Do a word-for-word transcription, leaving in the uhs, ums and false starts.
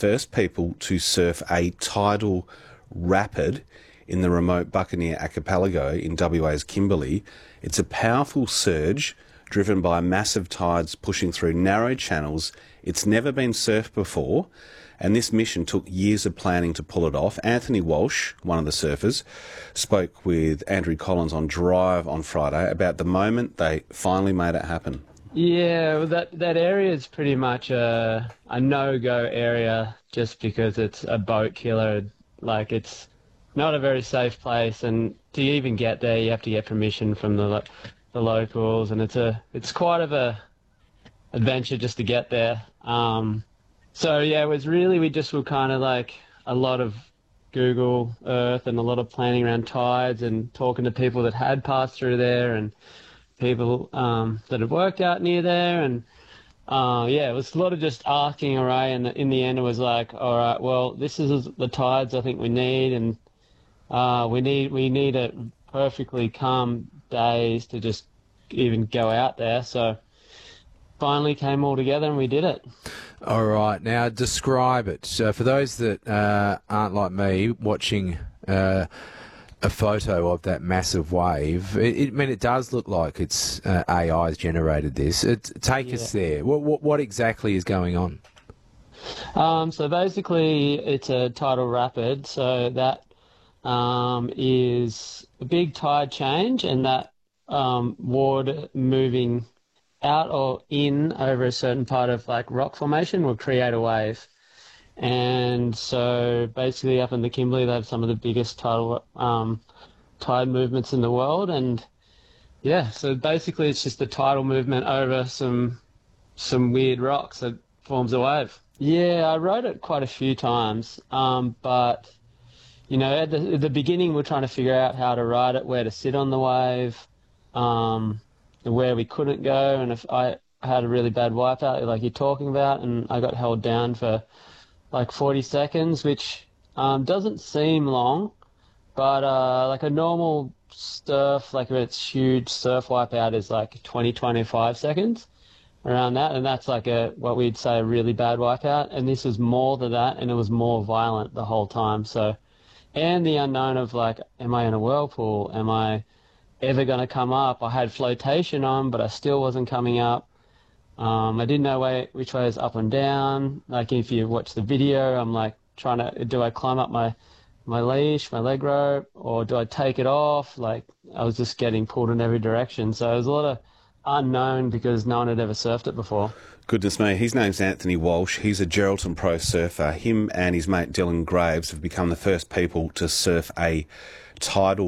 first people to surf a tidal rapid in the remote Buccaneer Archipelago in W A's Kimberley. It's a powerful surge driven by massive tides pushing through narrow channels. It's never been surfed before, and this mission took years of planning to pull it off. Anthony Walsh, one of the surfers, spoke with Andrew Collins on Drive on Friday about the moment they finally made it happen. Yeah, well, that that area is pretty much a a no-go area just because it's a boat killer. Like, it's not a very safe place, and to even get there, you have to get permission from the lo- the locals, and it's a it's quite of a adventure just to get there. Um, so yeah, it was really we just were kind of like a lot of Google Earth and a lot of planning around tides and talking to people that had passed through there and people um, that had worked out near there, and uh, yeah, it was a lot of just asking away, and in the end it was like, all right, well, this is the tides I think we need, and uh, we need we need a perfectly calm days to just even go out there. So finally came all together and we did it. All right, now describe it. So for those that uh, aren't like me watching uh, a photo of that massive wave, it, it, I mean, it does look like it's uh, A I's generated this. It, take Yeah. us there. What, what, what exactly is going on? Um, so basically it's a tidal rapid, so that um, is a big tide change, and that um, water moving out or in over a certain part of like rock formation will create a wave. And so basically up in the Kimberley, they have some of the biggest tidal um, tide movements in the world. And yeah, so basically it's just the tidal movement over some some weird rocks that forms a wave. Yeah, I wrote it quite a few times, um, but you know, at the, at the beginning we're trying to figure out how to write it, where to sit on the wave, um, and where we couldn't go. And if I had a really bad wipeout, like you're talking about, and I got held down for like forty seconds, which um, doesn't seem long, but uh, like a normal surf, like if it's huge surf wipeout is like twenty, twenty-five seconds, around that, and that's like a what we'd say a really bad wipeout. And this was more than that, and it was more violent the whole time. So, and the unknown of like, am I in a whirlpool? Am I ever going to come up? I had flotation on, but I still wasn't coming up. Um, I didn't know way, which way is up and down. Like if you watch the video, I'm like trying to, do I climb up my, my leash, my leg rope, or do I take it off? Like I was just getting pulled in every direction. So it was a lot of unknown because no one had ever surfed it before. Goodness me, his name's Anthony Walsh. He's a Geraldton pro surfer. Him and his mate Dylan Graves have become the first people to surf a tidal